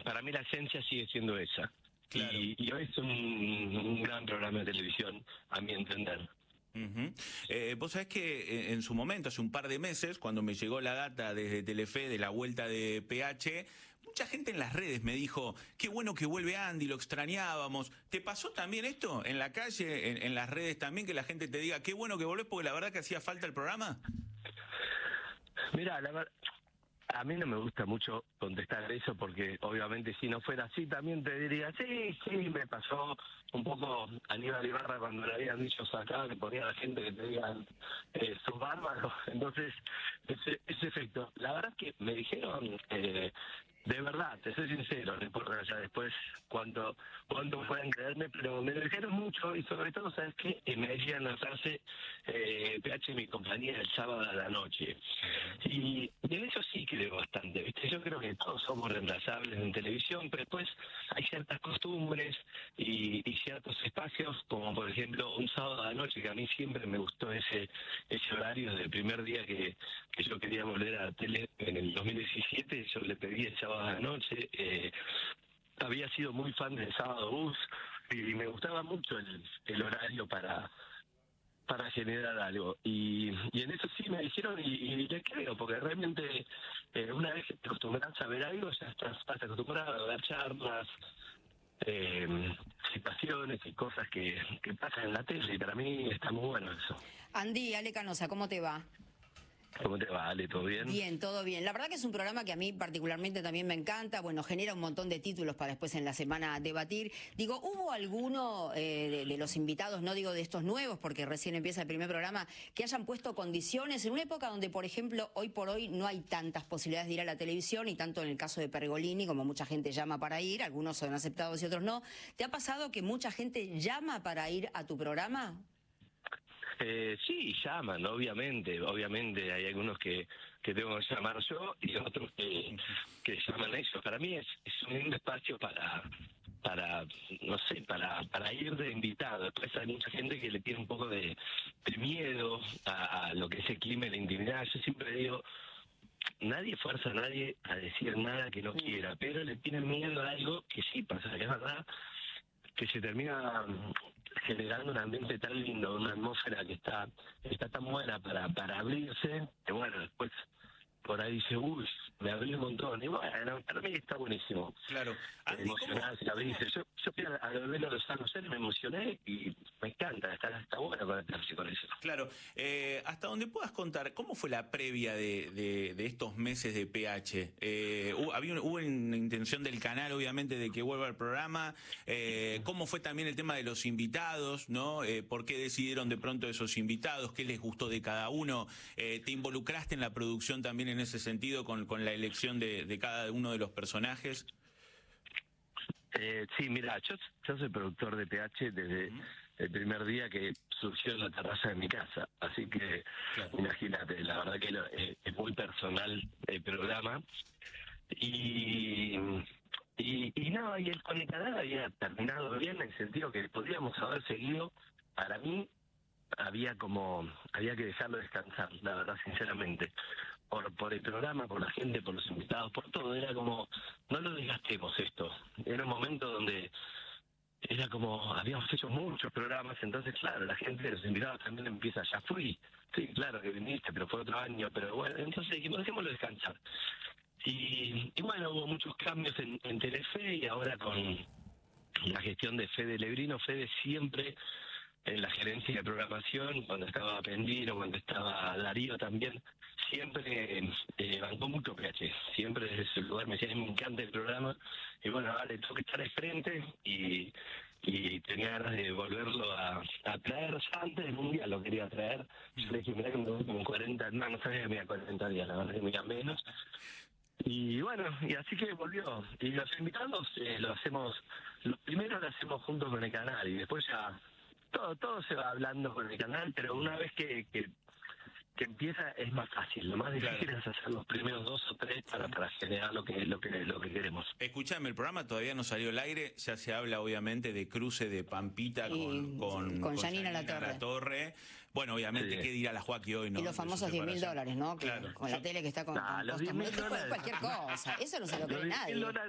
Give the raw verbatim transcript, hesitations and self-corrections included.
para mí la esencia sigue siendo esa. Claro. Y, y hoy es un, un gran programa de televisión, a mi entender. Uh-huh. eh, vos sabés que en su momento, hace un par de meses, cuando me llegó la data desde Telefe de la vuelta de P H, mucha gente en las redes me dijo, qué bueno que vuelve Andy, lo extrañábamos. ¿Te pasó también esto en la calle, en, en las redes también, que la gente te diga, qué bueno que volvés porque la verdad que hacía falta el programa? Mira, la verdad, a mí no me gusta mucho contestar eso porque obviamente si no fuera así también te diría, sí, sí, me pasó un poco Aníbal Ibarra cuando le habían dicho acá, que ponía a la gente que te digan eh, sus bárbaros, entonces ese, ese efecto. La verdad es que me dijeron, eh, de verdad, te soy sincero, no importa ya después cuánto, cuánto pueden creerme, pero me lo dijeron mucho y sobre todo, ¿sabes qué? Eh, me decían la frase, eh, P H mi compañía el sábado a la noche. Y, y en eso sí creo bastante, ¿viste? Yo creo que todos somos reemplazables en televisión, pero después hay ciertas costumbres y, y ciertos espacios, como por ejemplo un sábado a la noche, que a mí siempre me gustó ese ese horario desde el primer día que, que yo quería volver a la tele en el dos mil diecisiete, yo le pedí el sábado a la noche, eh, había sido muy fan del Sábado Bus y me gustaba mucho el, el horario para para generar algo. Y, y en eso sí me dijeron, y, y le creo, porque realmente eh, una vez que te acostumbras a ver algo, ya estás, estás acostumbrado a ver charlas, eh, situaciones y cosas que, que pasan en la tele, y para mí está muy bueno eso. Andy, Ale Canosa, ¿cómo te va? ¿Cómo te va, Ale? ¿Todo bien? Bien, todo bien. La verdad que es un programa que a mí particularmente también me encanta. Bueno, genera un montón de títulos para después en la semana debatir. Digo, ¿hubo alguno eh, de, de los invitados, no digo de estos nuevos, porque recién empieza el primer programa, que hayan puesto condiciones en una época donde, por ejemplo, hoy por hoy no hay tantas posibilidades de ir a la televisión, y tanto en el caso de Pergolini, como mucha gente llama para ir, algunos son aceptados y otros no? ¿Te ha pasado que mucha gente llama para ir a tu programa? Eh, sí, llaman, obviamente, obviamente hay algunos que, que tengo que llamar yo y otros que, que llaman ellos. Para mí es, es un lindo espacio para, para no sé, para, para ir de invitado. Después hay mucha gente que le tiene un poco de, de miedo a, a lo que es el clima y la intimidad. Yo siempre digo, nadie fuerza a nadie a decir nada que no quiera, pero le tienen miedo a algo que sí pasa, que es verdad, que se termina generando un ambiente tan lindo, una atmósfera que está está tan buena para para abrirse, que bueno, después por ahí dice, uy, me abrí un montón, y bueno, para mí está buenísimo. Claro. Andy, emocionarse, ¿cómo, abrirse. cómo? Yo, yo fui a, a ver a Lozano Ser, me emocioné y me encanta, está, está bueno conectarse con eso. Claro, eh, hasta donde puedas contar, ¿cómo fue la previa de, de, de estos meses de P H? Eh, hubo, había una, hubo una intención del canal, obviamente, de que vuelva al programa. Eh, ¿Cómo fue también el tema de los invitados, no? Eh, ¿Por qué decidieron de pronto esos invitados? ¿Qué les gustó de cada uno? Eh, ¿Te involucraste en la producción también en ese sentido con, con la elección de, de cada uno de los personajes? Eh, sí, mira, yo, yo soy productor de P H desde uh-huh. el primer día que surgió en la terraza de mi casa, así que claro. Imagínate, la verdad que lo, eh, es muy personal el programa y y, y no, y el, con el canal había terminado bien en el sentido que podríamos haber seguido. Para mí había como había que dejarlo descansar, la verdad, sinceramente, por por el programa, por la gente, por los invitados, por todo. Era como, no lo desgastemos esto. Era un momento donde era como, habíamos hecho muchos programas, entonces claro, la gente, los invitados también empieza, ya fui, sí, claro que viniste, pero fue otro año, pero bueno, entonces dijimos, dejémoslo descansar. Y, y bueno, hubo muchos cambios en, en Telefe, y ahora con la gestión de Fede Lebrino. Fede siempre en la gerencia de programación, cuando estaba Pendino, cuando estaba Darío también, siempre eh, bancó mucho P H, siempre desde ese lugar me decía, me encanta el programa, y bueno, ahora le tengo que estar al frente, y, y tenía ganas de volverlo a, a traer. Ya antes del Mundial lo quería traer, yo le dije, mirá que me voy como cuarenta, no, no sabía que me iba cuarenta días, la verdad que me iba menos, y bueno, y así que volvió. Y los invitados eh, lo hacemos, los primeros lo hacemos junto con el canal, y después ya todo todo se va hablando con el canal, pero una vez que, que, que empieza es más fácil. Lo más difícil claro. es hacer los primeros dos o tres para, para generar lo que lo que lo que queremos. Escuchame, el programa todavía no salió al aire, ya se habla obviamente de cruce de Pampita con con, con Janina La Torre. La Torre. Bueno, obviamente, sí. ¿Qué dirá la Joaquí hoy? ¿No? Y los famosos diez mil dólares, ¿no? Que, claro. con la tele que está con, nah, con los costos, diez mil dólares. cualquier cosa. Eso no se lo cree nadie.